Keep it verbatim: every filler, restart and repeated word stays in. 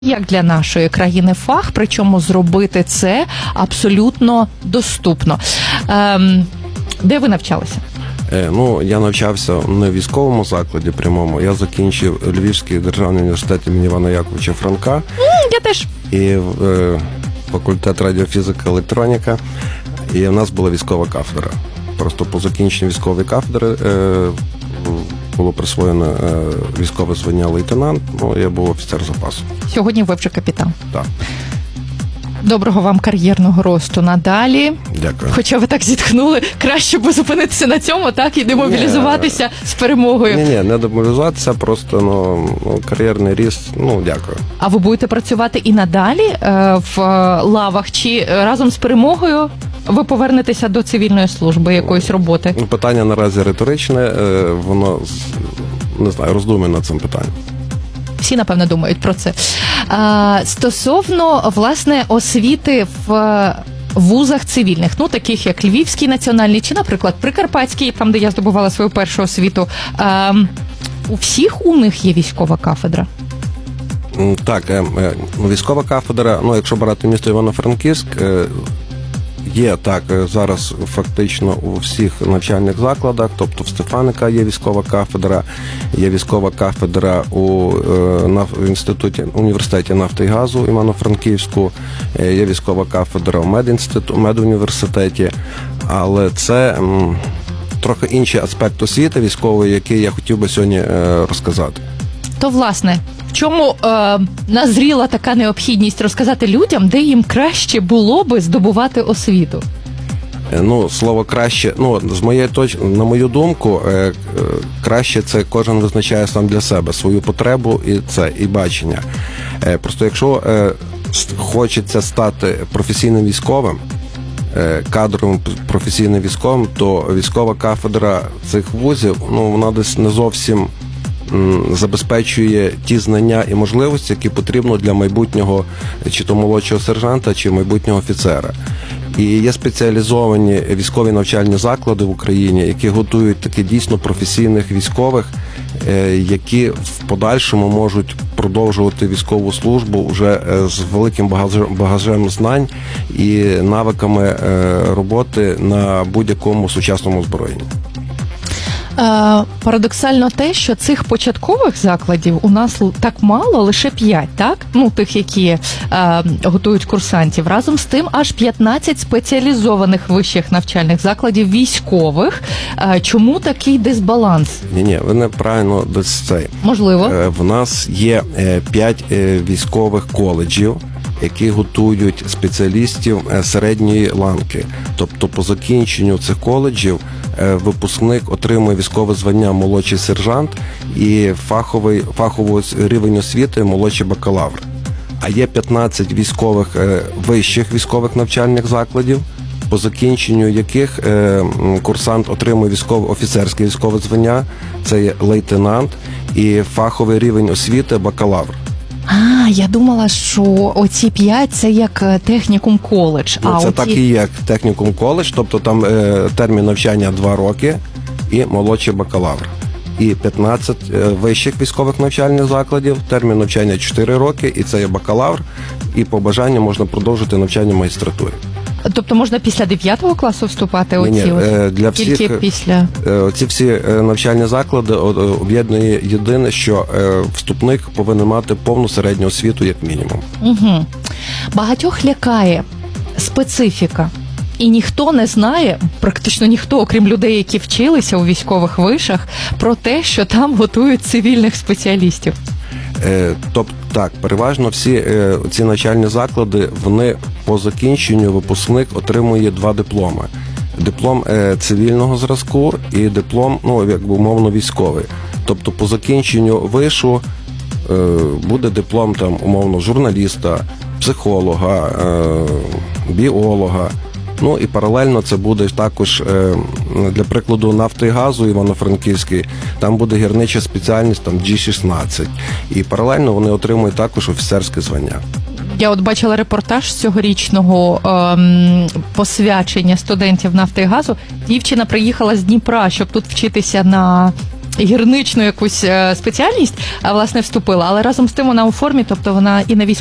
Як для нашої країни фах, причому зробити це абсолютно доступно. Ем, де ви навчалися? Е, ну, я навчався не в військовому закладі прямому, я закінчив Львівський державний університет імені Івана Яковлевича Франка. М, я теж. І е, факультет радіофізика, електроніка. І в нас була військова кафедра. Просто по закінченню військової кафедри е, було присвоєно е, військове звання лейтенант, ну, я був офіцер запасу. Сьогодні ви вже капітан. Так. Доброго вам кар'єрного росту надалі. Дякую. Хоча ви так зітхнули, краще б зупинитися на цьому, так, і демобілізуватися ні, з перемогою. Ні, ні, не демобілізуватися, просто ну, кар'єрний ріст, ну, дякую. А ви будете працювати і надалі е, в лавах, чи разом з перемогою ви повернетеся до цивільної служби, якоїсь роботи? Питання наразі риторичне, е, воно, не знаю, роздумую над цим питанням. Всі, напевно, думають про це. А, стосовно, власне, освіти в вузах цивільних, ну, таких як Львівський національний, чи, наприклад, Прикарпатський, там, де я здобувала свою першу освіту, а, у всіх у них є військова кафедра? Так, військова кафедра, ну, якщо брати місто Івано-Франківськ, є так зараз фактично у всіх навчальних закладах, тобто в Стефаника є військова кафедра, є військова кафедра у на, в інституті університеті нафти і газу Івано-Франківську, є військова кафедра у медінститу, медуніверситеті, але це м, трохи інший аспект освіти військової, який я хотів би сьогодні е, розказати. То, власне, в чому е, назріла така необхідність розказати людям, де їм краще було би здобувати освіту? Ну, слово «краще», ну, з моєї точки, на мою думку, е, е, краще це кожен визначає сам для себе свою потребу і це, і бачення. Е, просто якщо е, хочеться стати професійним військовим, е, кадровим професійним військовим, то військова кафедра цих вузів, ну, вона десь не зовсім забезпечує ті знання і можливості, які потрібно для майбутнього чи то молодшого сержанта, чи майбутнього офіцера. І є спеціалізовані військові навчальні заклади в Україні, які готують таки дійсно професійних військових, які в подальшому можуть продовжувати військову службу вже з великим багажем знань і навиками роботи на будь-якому сучасному озброєнні. Парадоксально те, що цих початкових закладів у нас так мало, лише п'ять, так? Ну, тих, які е, готують курсантів. Разом з тим, аж п'ятнадцять спеціалізованих вищих навчальних закладів військових. Е, чому такий дисбаланс? Ні-ні, ви неправильно десь цей. Можливо. Е, в нас є е, п'ять е, військових коледжів, які готують спеціалістів середньої ланки. Тобто по закінченню цих коледжів випускник отримує військове звання молодший сержант і фаховий, фаховий рівень освіти молодший бакалавр. А є п'ятнадцять військових, вищих військових навчальних закладів, по закінченню яких курсант отримує військове, офіцерське військове звання, це є лейтенант, і фаховий рівень освіти бакалавр. А, я думала, що оці п'ять – це як технікум коледж. Ну, а це оці... так і є технікум коледж, тобто там е, термін навчання два роки і молодший бакалавр. І п'ятнадцять е, вищих військових навчальних закладів, термін навчання чотири роки, і це є бакалавр, і по бажанню можна продовжити навчання в магістратурі. Тобто можна після дев'ятого класу вступати? Ні, оці ні, от? для всіх, тільки після? Ці всі навчальні заклади об'єднує єдине, що вступник повинен мати повну середню освіту як мінімум. Угу. Багатьох лякає специфіка. І ніхто не знає, практично ніхто, окрім людей, які вчилися у військових вишах, про те, що там готують цивільних спеціалістів. Тобто, так, переважно всі ці навчальні заклади, вони по закінченню випускник отримує два дипломи. Диплом цивільного зразку і диплом, ну, якби умовно військовий. Тобто по закінченню вишу буде диплом там умовно журналіста, психолога, біолога. Ну і паралельно це буде також, для прикладу, нафти і газу Івано-Франківський, там буде гірнича спеціальність, там джі шістнадцять. І паралельно вони отримують також офіцерське звання. Я от бачила репортаж з цьогорічного ем, посвячення студентів нафти і газу. Дівчина приїхала з Дніпра, щоб тут вчитися на гірничну якусь е, спеціальність, а власне вступила, але разом з тим вона у формі, тобто вона і на